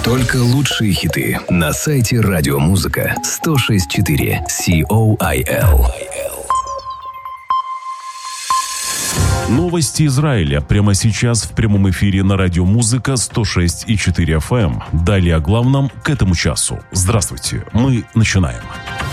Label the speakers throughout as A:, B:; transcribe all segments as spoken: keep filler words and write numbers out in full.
A: Только лучшие хиты на сайте Радиомузыка сто шесть и четыре ком.
B: Новости Израиля прямо сейчас в прямом эфире на Радиомузыка сто шесть и четыре эф эм. Далее о главном к этому часу. Здравствуйте, мы начинаем.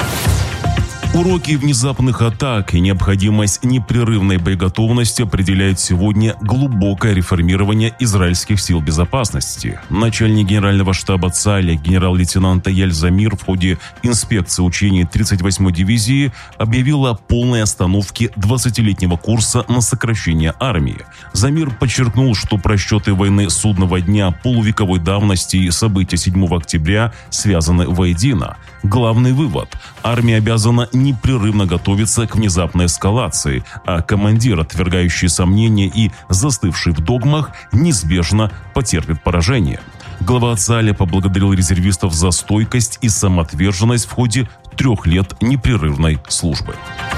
B: Уроки внезапных атак и необходимость непрерывной боеготовности определяют сегодня глубокое реформирование израильских сил безопасности. Начальник генерального штаба ЦАЛя генерал-лейтенант Эяль Замир в ходе инспекции учений тридцать восьмой дивизии объявил о полной остановке двадцатилетнего курса на сокращение армии. Замир подчеркнул, что просчеты войны судного дня полувековой давности и события седьмого октября связаны воедино. Главный вывод – армия обязана непрерывно готовиться к внезапной эскалации, а командир, отвергающий сомнения и застывший в догмах, неизбежно потерпит поражение. Глава ЦАЛя поблагодарил резервистов за стойкость и самоотверженность в ходе трех лет непрерывной службы.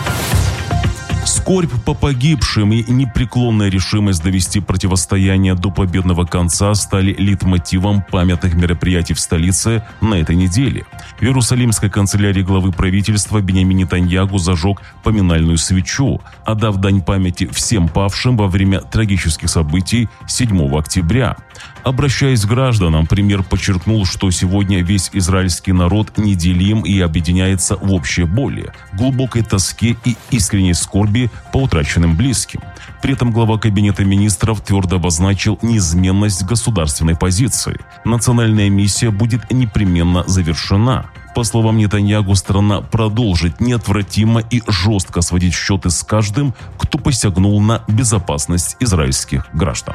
B: Скорбь по погибшим и непреклонная решимость довести противостояние до победного конца стали лейтмотивом памятных мероприятий в столице на этой неделе. В Иерусалимской канцелярии главы правительства Биньямин Нетаньяху зажег поминальную свечу, отдав дань памяти всем павшим во время трагических событий седьмого октября. Обращаясь к гражданам, премьер подчеркнул, что сегодня весь израильский народ неделим и объединяется в общей боли, глубокой тоске и искренней скорби по утраченным близким. При этом глава кабинета министров твердо обозначил неизменность государственной позиции. Национальная миссия будет непременно завершена. По словам Нетаньяху, страна продолжит неотвратимо и жестко сводить счеты с каждым, кто посягнул на безопасность израильских граждан.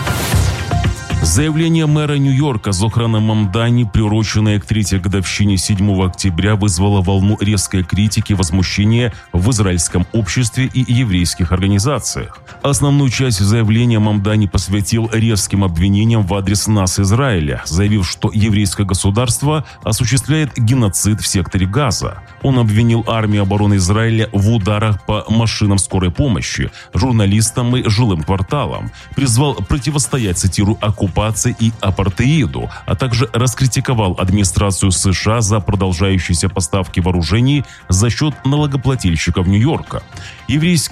B: Заявление мэра Нью-Йорка Зохрана Мамдани, приуроченное к третьей годовщине седьмого октября, вызвало волну резкой критики и возмущения в израильском обществе и еврейских организациях. Основную часть заявления Мамдани посвятил резким обвинениям в адрес нас, Израиля, заявив, что еврейское государство осуществляет геноцид в секторе Газа. Он обвинил армию обороны Израиля в ударах по машинам скорой помощи, журналистам и жилым кварталам, призвал противостоять, цитирую, оккупации и апартеиду, а также раскритиковал администрацию США за продолжающиеся поставки вооружений за счет налогоплательщиков Нью-Йорка. Еврейские